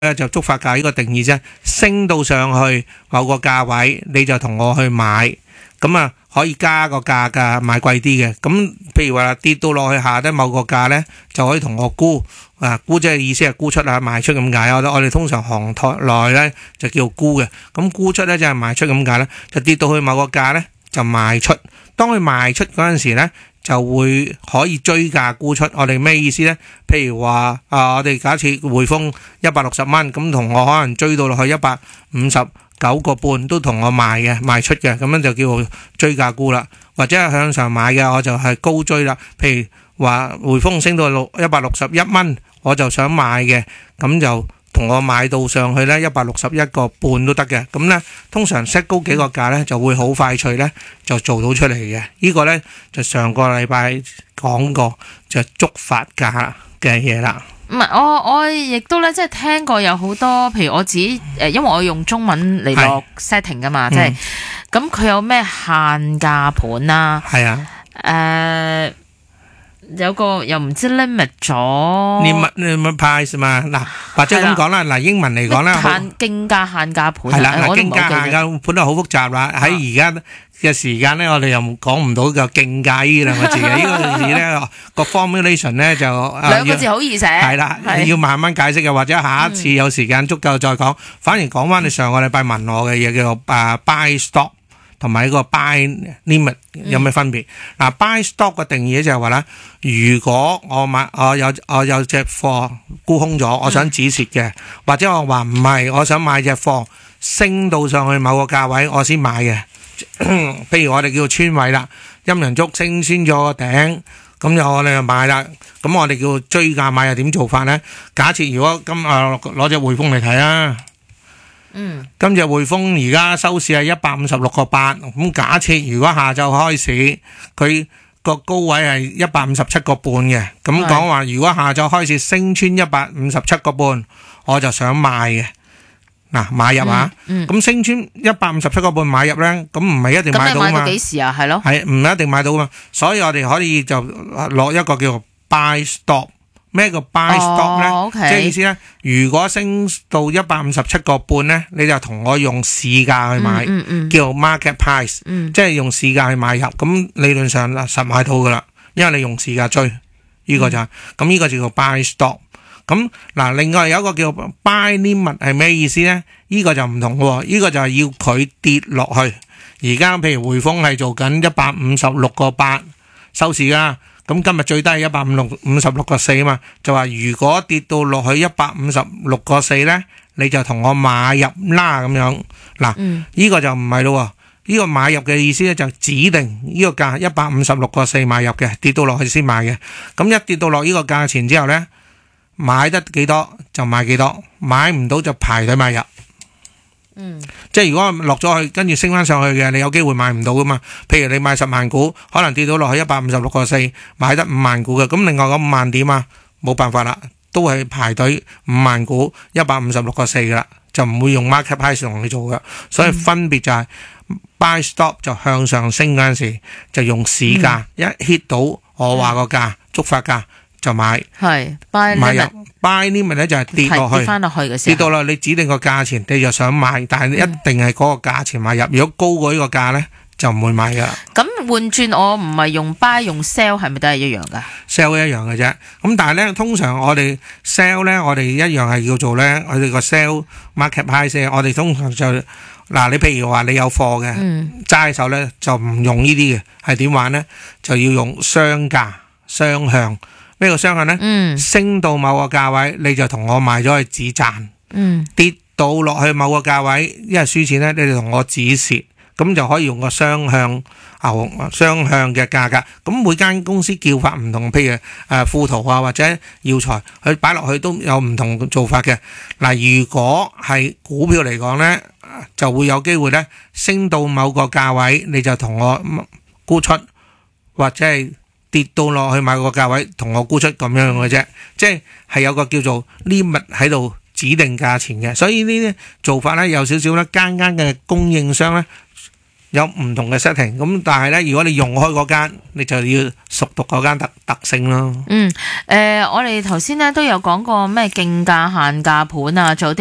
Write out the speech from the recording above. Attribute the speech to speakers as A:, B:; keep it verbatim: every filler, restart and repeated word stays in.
A: 咧就觸發價呢個定義啫，升到上去某個價位，你就同我去買，咁啊可以加個價㗎，買貴啲嘅。咁譬如話跌到落去下低某個價呢，就可以同我沽啊，沽即係意思係沽出啊，賣出咁解。我我哋通常行台內呢就叫沽嘅，咁沽出呢，就係賣出咁解啦。就跌到去某個價呢，就賣出。當佢賣出嗰陣時呢，就會可以追價沽出。我哋咩意思呢？譬如話啊，我哋假設匯豐一百六十蚊，咁同我可能追到落去一百五十九個半，都同我賣嘅賣出嘅，咁樣就叫做追價沽啦。或者係向上買嘅，我就係高追啦。譬如話匯豐升到六一百六十一蚊，我就想買嘅，咁就同我買到上去呢一百六十一個半都得嘅。咁呢，通常 set 高幾個價呢，就會好快脆呢就做到出嚟嘅。呢個呢，就上個禮拜講過就觸發價嘅嘢啦。
B: 唔係，我我亦都咧，即係聽過有好多，譬如我自己誒，因為我用中文嚟落 setting 噶嘛，即係咁佢有咩限價盤啊？
A: 係啊，
B: 誒。有個又唔知 limit 咗
A: limit limit price 嘛，嗱或者咁講啦，嗱英文嚟講咧，
B: 限競價限價盤
A: 係啦，嗱競價限價盤都好複雜啦。喺而家嘅時間咧，我哋又講唔到個競價呢兩個字嘅，呢個字咧個 formulation 咧就
B: 兩個字好易寫，係
A: 啦，要慢慢解釋嘅，或者下一次有時間足夠再講。反而講翻你上個禮拜問我嘅嘢叫做誒 buy stop。同埋呢個 buy limit 有咩分別？嗱、嗯、buy stock 嘅定義就係話咧，如果我買我有我有隻貨沽空咗，我想止蝕嘅，嗯、或者我話唔係，我想買隻貨升到上去某個價位，我先買嘅。譬如我哋叫穿位啦，陰陽燭升穿咗個頂，咁就我哋就買啦。咁我哋叫追價買，又點做法咧？假設如果今啊攞隻匯豐嚟睇啦。
B: 嗯，
A: 今日匯豐而家收市係一百五十六個八，咁假設如果下晝開市，佢個高位係一百五十七個半嘅，咁講話如果下晝開始升穿一百五十七個半，我就想買嘅，嗱買入啊，咁、嗯嗯、升穿一百五十七個半買入咧，咁唔係一定買到嘛？咁你買到
B: 幾時啊？係咯，
A: 係唔一定買到嘛？所以我哋可以就落一個叫做 buy stop。咩叫 buy stop 咧？
B: 哦 okay、
A: 即係意思咧，如果升到一百五十七個半咧，你就同我用市價去買，
B: 嗯嗯嗯、
A: 叫 market price，、嗯、即係用市價去買入。咁理論上嗱實買到噶啦，因為你用市價追，呢、這個就係、是、咁，呢、嗯、個就叫 buy stop。咁嗱，另外有一個叫 buy limit 係咩意思咧？呢、這個就唔同喎，呢、這個就係要佢跌落去。而家譬如匯豐係做緊一百五十六個八收市噶。咁今日最低係一百五十六個四啊嘛，就話如果跌到落去一百五十六個四咧，你就同我買入啦咁樣。嗱，呢、嗯、個就唔係咯，呢、這個買入嘅意思咧就指定呢個價一百五十六個四買入嘅，跌到落去先買嘅。咁一跌到落呢個價錢之後咧，買得幾多就買幾多，買唔到就排隊買入。嗯，即係如果落咗去，跟住升翻上去嘅，你有機會買唔到噶嘛？譬如你買十萬股，可能跌到落去一百五十六個四，買得五萬股嘅，咁另外嗰五萬點啊，冇辦法啦，都係排隊五萬股一百五十六個四噶啦，就唔會用 market price 同你做噶，所以分別就係、是嗯、buy stop 就向上升嗰陣時就用市價、嗯、一 hit 到我話個價觸發價就買，
B: 係
A: 買入。buy limit 咧就係跌落去，
B: 跌翻落去嘅時候，
A: 跌到啦，你指定個價錢，你就想買，但係你一定係嗰個價錢買入。如果高過呢個價咧，就唔會買噶啦。
B: 咁換轉我唔係用 buy 用 sell 係咪都係一樣噶
A: ？sell 一樣嘅啫。咁但係咧，通常我哋 sell 咧，我哋一樣係叫做咧，我哋個 sell market price。我哋通常就嗱，你譬如話你有貨嘅，揸手咧就唔用呢啲嘅，係點玩咧？就要用雙價雙向。咩個雙向咧？嗯，升到某個價位，你就同我賣咗去止賺。嗯，跌到落去某個價位，因為輸錢咧，你哋同我止蝕，咁就可以用個雙向牛雙向嘅價格。咁每間公司叫法唔同，譬如誒富途啊或者耀才，佢擺落去都有唔同做法嘅。嗱，如果係股票嚟講咧，就會有機會咧升到某個價位，你就同我沽出，或者係跌到落去買個價位同我沽出咁樣嘅啫，即係係有個叫做 limit 喺度指定價錢嘅，所以呢啲做法咧有少少咧間間嘅供應商咧有唔同嘅 setting， 咁但係咧，如果你用開嗰間，你就要熟讀嗰間特特性咯。
B: 嗯，誒、呃，我哋頭先咧都有講過咩競價限價盤啊，仲有啲